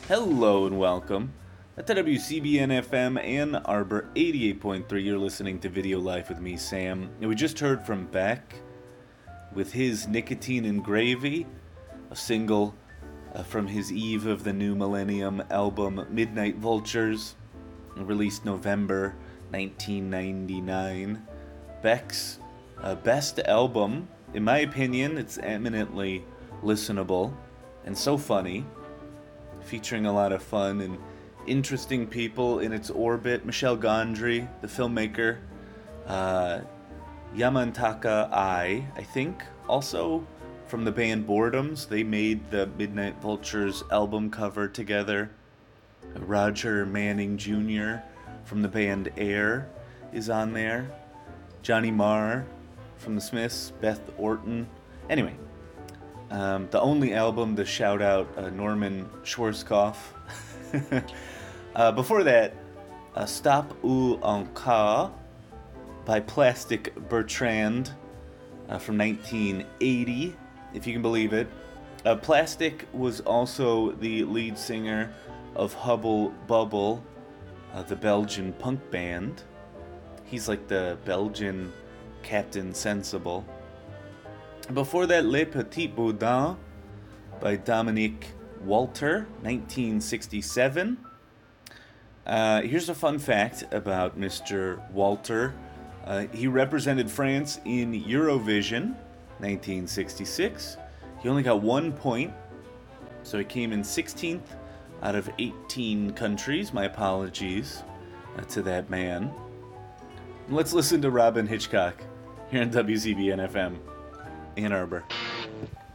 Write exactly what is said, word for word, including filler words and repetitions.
Hello and welcome. At the W C B N F M Ann Arbor eighty-eight point three, you're listening to Video Life with me, Sam. And we just heard from Beck with his Nicotine and Gravy, a single uh, from his Eve of the New Millennium album Midnight Vultures, released November nineteen ninety-nine. Beck's uh, best album, in my opinion. It's eminently listenable and so funny, featuring a lot of fun and interesting people in its orbit. Michel Gondry, the filmmaker, uh, Yamantaka Ai, I think, also from the band Boredoms. They made the Midnight Vultures album cover together. Roger Manning Junior from the band Air is on there. Johnny Marr from the Smiths, Beth Orton. Anyway, Um, the only album to shout out uh, Norman Schwarzkopf. uh, before that, uh, Stop ou Encore by Plastic Bertrand uh, from nineteen eighty, if you can believe it. Uh, Plastic was also the lead singer of Hubble Bubble, uh, the Belgian punk band. He's like the Belgian Captain Sensible. Before that, Les Petits Baudins by Dominique Walter, nineteen sixty-seven. Uh, here's a fun fact about Mister Walter. Uh, he represented France in Eurovision, nineteen sixty-six. He only got one point, so he came in sixteenth out of eighteen countries. My apologies uh, to that man. Let's listen to Robyn Hitchcock here on W C B N F M. Ann Arbor.